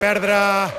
Perdre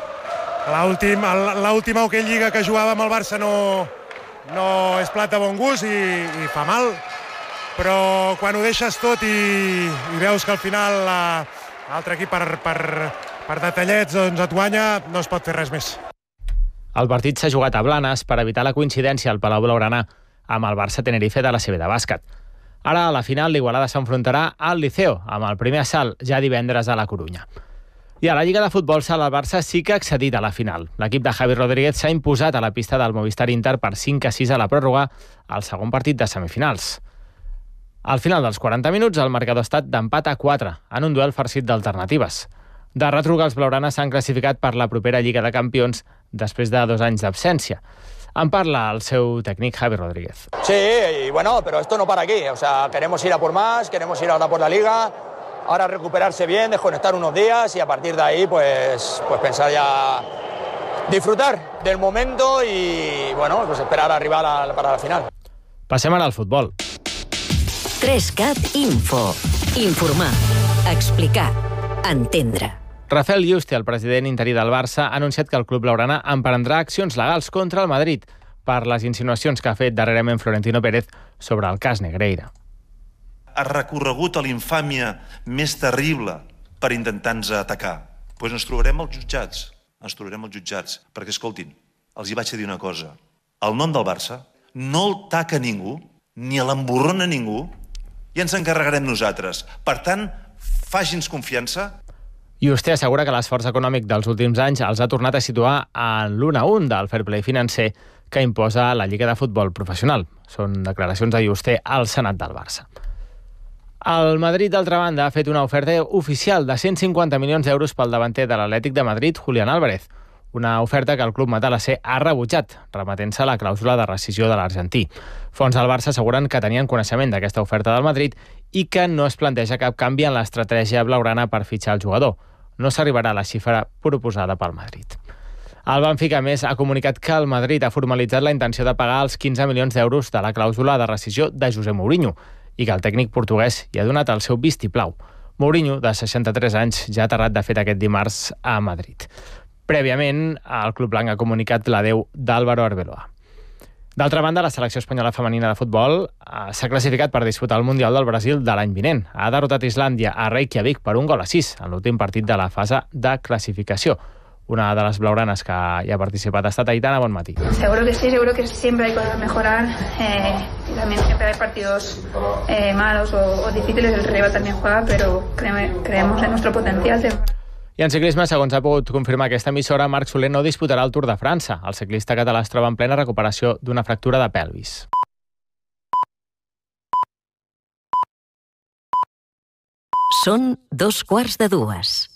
l'última Hockey Lliga que jugava amb el Barça no és plat de bon gust i fa mal, però quan ho deixes tot i veus que al final l'altre equip per detallets et guanya, no es pot fer res més. El partit s'ha jugat a Blanes per evitar la coincidència al Palau Blaugrana amb el Barça Tenerife de la CB de bàsquet. Ara, a la final, l'Igualada s'enfrontarà al Liceo, amb el primer assalt ja divendres a la Corunya. I a la Lliga de Futbol Sala, el Barça sí que ha accedit a la final. L'equip de Javi Rodríguez s'ha imposat a la pista del Movistar Inter per 5-6 a la pròrroga, al segon partit de semifinals. Al final dels 40 minuts, el marcador ha estat d'empat a 4, en un duel farcit d'alternatives. De retruc, els blaugranes s'han classificat per la propera Lliga de Campions després de 2 anys d'absència. En parla el seu tècnic Javi Rodríguez. Sí, y bueno, pero esto no para aquí. O sea, queremos ir a por más, queremos ir ahora por la Liga, ahora recuperarse bien, desconectar unos días y a partir de ahí pues pensar ya disfrutar del momento y bueno, pues esperar arribar para la final. Passem ara al futbol. 3CAT Info. Informar, explicar, entendre. Rafael Yuste, el president interí del Barça, ha anunciat que el club blaugrana emprendrà accions legals contra el Madrid per les insinuacions que ha fet darrerament Florentino Pérez sobre el cas Negreira. Ha recorregut a l'infàmia més terrible per intentar-nos atacar. Doncs ens trobarem als jutjats. Perquè, escoltin, els hi vaig a dir una cosa. El nom del Barça no el taca ningú, ni l'emborrona ningú, i ens encarregarem nosaltres. Per tant, faci'ns confiança. Yuste assegura que l'esforç econòmic dels últims anys els ha tornat a situar en l'1-1 del fair play financer que imposa la Lliga de Futbol Professional. Són declaracions de Yuste al Senat del Barça. El Madrid, d'altra banda, ha fet una oferta oficial de 150 milions d'euros pel davanter de l'Atlètic de Madrid, Julián Álvarez. Una oferta que el club matalasser ha rebutjat, remetent-se a la clàusula de rescissió de l'argentí. Fons del Barça asseguren que tenien coneixement d'aquesta oferta del Madrid i que no es planteja cap canvi en l'estratègia blaugrana per fitxar el jugador. No s'arribarà a la xifra proposada pel Madrid. El Benfica, a més, ha comunicat que el Madrid ha formalitzat la intenció de pagar els 15 milions d'euros de la clàusula de rescissió de José Mourinho i que el tècnic portuguès hi ha donat el seu vistiplau. Mourinho, de 63 anys, ja ha aterrat de fet aquest dimarts a Madrid. Prèviament, el club blanc ha comunicat l'adeu d'Álvaro Arbeloa. D'altra banda, la selecció espanyola femenina de futbol s'ha classificat per disputar el Mundial del Brasil de l'any vinent. Ha derrotat Islàndia a Reykjavik per 1-6 en l'últim partit de la fase de clasificació. Una de les blaugranes que hi ha participat ha estat Aitana Bonmatí. Seguro que sí, seguro que siempre hay cosas a mejorar. Y también siempre hay partidos malos o difíciles. El rival también juega, pero creemos en nuestro potencial. I en ciclisme, segons ha pogut confirmar aquesta emissora, Marc Soler no disputarà el Tour de França. El ciclista català es troba en plena recuperació d'una fractura de pelvis. Són 2:15.